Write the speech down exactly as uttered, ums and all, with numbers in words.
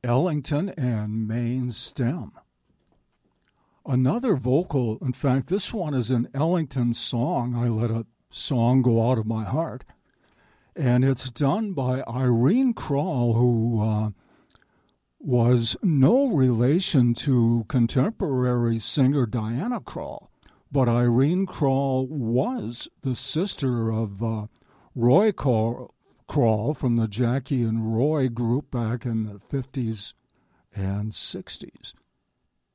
Ellington and Main Stem. Another vocal, in fact, this one is an Ellington song, I Let a Song Go Out of My Heart, and it's done by Irene Krall, who uh, was no relation to contemporary singer Diana Krall, but Irene Krall was the sister of uh, Roy Krall from the Jackie and Roy group back in the fifties and sixties.